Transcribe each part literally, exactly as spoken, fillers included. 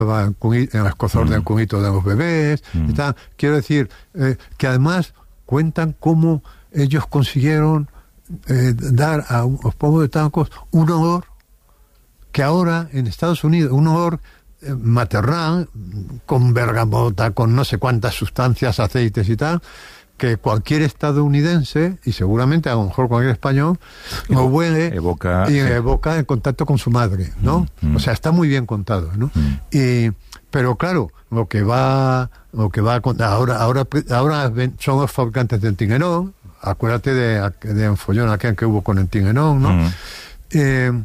en el escozor mm. del cunito de los bebés. Mm. Y tal. Quiero decir eh, que además cuentan cómo ellos consiguieron eh, dar a los pueblos de Tancos un olor que ahora en Estados Unidos, un olor eh, maternal, con bergamota, con no sé cuántas sustancias, aceites y tal, que cualquier estadounidense, y seguramente a lo mejor cualquier español, lo huele evoca, y sí. evoca el contacto con su madre, ¿no? Mm, mm. O sea, está muy bien contado, ¿no? Mm. Y, pero claro, lo que va, lo que va a contar, ahora, ahora, ahora son los fabricantes del Tinguenón, acuérdate de, de un follón aquel que hubo con el Tinguenón, ¿no? Mm. Eh,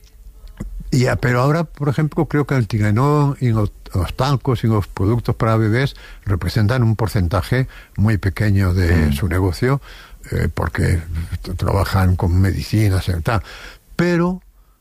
y, pero ahora, por ejemplo, creo que el Tinguenón y los, los tancos y los productos para bebés representan un porcentaje muy pequeño de mm. su negocio, eh, porque trabajan con medicinas y tal. Pero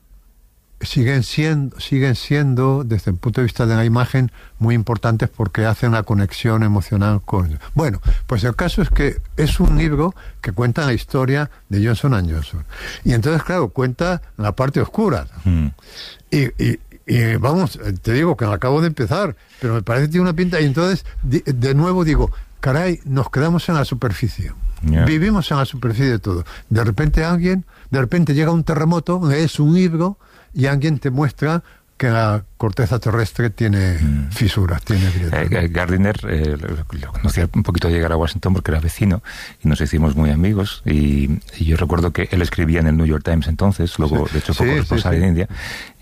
siguen siendo, siguen siendo, desde el punto de vista de la imagen, muy importantes porque hacen la conexión emocional con... Bueno, pues el caso es que es un libro que cuenta la historia de Johnson and Johnson. Y entonces, claro, cuenta la parte oscura. Mm. Y, y, y vamos, te digo que acabo de empezar, pero me parece que tiene una pinta... Y entonces, de, de nuevo digo, caray, nos quedamos en la superficie. Yeah. Vivimos en la superficie de todo. De repente alguien, de repente llega un terremoto, es un libro... y alguien te muestra que la corteza terrestre tiene mm. fisuras, tiene grietas. Eh, Gardiner eh, lo, lo conocía un poquito de llegar a Washington porque era vecino y nos hicimos muy amigos y, y yo recuerdo que él escribía en el New York Times entonces, luego sí. de hecho fue sí, corresponsal sí, sí. en India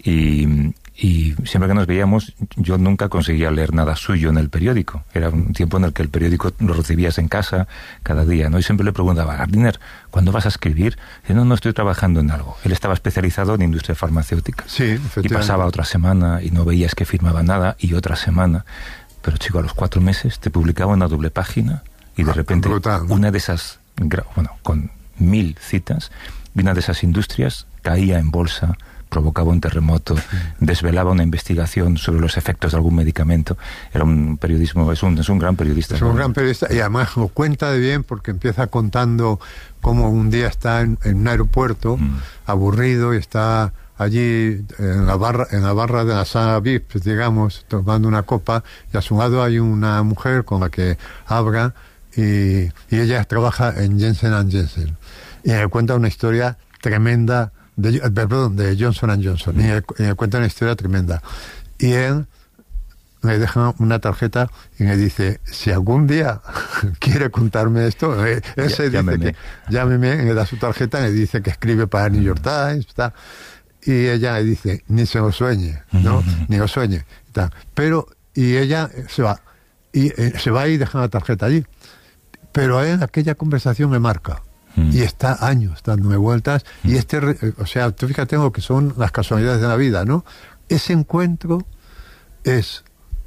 y... Y siempre que nos veíamos, yo nunca conseguía leer nada suyo en el periódico. Era un tiempo en el que el periódico lo recibías en casa cada día, ¿no? Y siempre le preguntaba, Gardiner, ¿cuándo vas a escribir? Y dice, no, no estoy trabajando en algo. Él estaba especializado en industria farmacéutica. Sí, efectivamente. Y pasaba otra semana y no veías que firmaba nada, y otra semana. Pero, chico, a los cuatro meses te publicaba una doble página y de ah, repente brutal, ¿no? Una de esas, bueno, con mil citas, y una de esas industrias caía en bolsa, provocaba un terremoto, desvelaba una investigación sobre los efectos de algún medicamento. Era un periodismo, es un, es un gran periodista. Es un ¿no? gran periodista y además lo cuenta de bien porque empieza contando cómo un día está en, en un aeropuerto mm. aburrido y está allí en la barra en la barra de la sala V I P, digamos, tomando una copa y a su lado hay una mujer con la que habla y, y ella trabaja en Janssen and Janssen. Y le cuenta una historia tremenda De, perdón, de Johnson and Johnson. Y él, y él cuenta una historia tremenda. Y él me deja una tarjeta y me dice, si algún día quiere contarme esto, él ya, se dice llámeme. que llámeme, me da su tarjeta y me dice que escribe para el New York Times, está. Y ella le dice, ni se lo sueñe, ¿no? Uh-huh. Ni lo sueñe. Está. Pero, y ella se va. Y eh, se va y deja la tarjeta allí. Pero a él aquella conversación me marca. Mm. Y está años dándome vueltas mm. y este, o sea, tú fíjate lo que son las casualidades de la vida, ¿no? Ese encuentro es,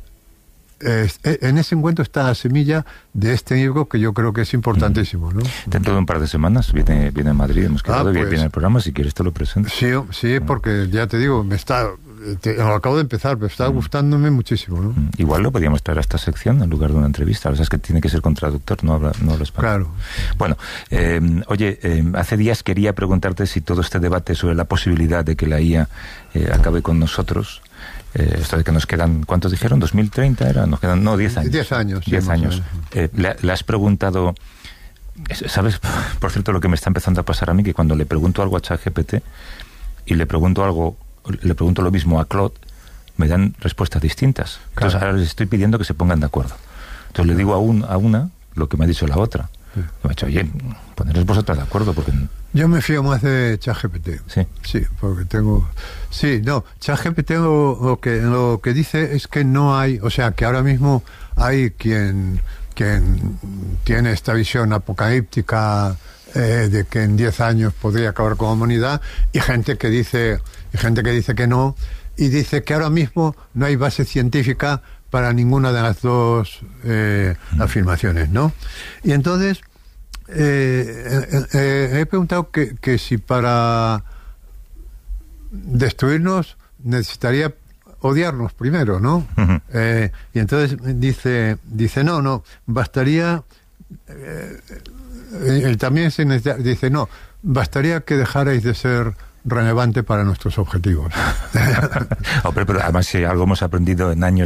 es en ese encuentro está la semilla de este libro que yo creo que es importantísimo, ¿no? Dentro de un par de semanas viene, viene a Madrid, hemos quedado, ah, pues, viene el programa, si quieres te lo presento. Sí, sí, porque ya te digo, me está... Te, lo acabo de empezar, pero está mm. gustándome muchísimo, ¿no? Mm. Igual lo podríamos traer a esta sección en lugar de una entrevista. O sea, es que tiene que ser con traductor, no habla, no habla español. Claro. Bueno, eh, oye, eh, hace días quería preguntarte si todo este debate sobre la posibilidad de que la I A eh, acabe con nosotros, eh, esto de que nos quedan, ¿cuántos dijeron? ¿dos mil treinta era? Nos quedan, no, diez años. diez años. diez años. Eh, le, le has preguntado... ¿Sabes, por cierto, lo que me está empezando a pasar a mí? Que cuando le pregunto algo a ChatGPT y le pregunto algo... le pregunto lo mismo a Claude, me dan respuestas distintas. Entonces claro. ahora les estoy pidiendo que se pongan de acuerdo. Entonces le digo a, un, a una lo que me ha dicho la otra. Sí. Me ha dicho, oye, poneros vosotras de acuerdo porque... Yo me fío más de ChatGPT. Sí. Sí, porque tengo... Sí, no, ChatGPT lo, lo, que, lo que dice es que no hay... O sea, que ahora mismo hay quien, quien tiene esta visión apocalíptica eh, de que en diez años podría acabar con la humanidad y gente que dice... y gente que dice que no, y dice que ahora mismo no hay base científica para ninguna de las dos eh, mm. afirmaciones, ¿no? Y entonces eh, eh, eh, he preguntado que, que si para destruirnos necesitaría odiarnos primero, ¿no? Uh-huh. Eh, y entonces dice, dice no, no, bastaría... Eh, él también se necesita, dice, no, bastaría que dejarais de ser relevante para nuestros objetivos. Hombre, pero además si algo hemos aprendido en años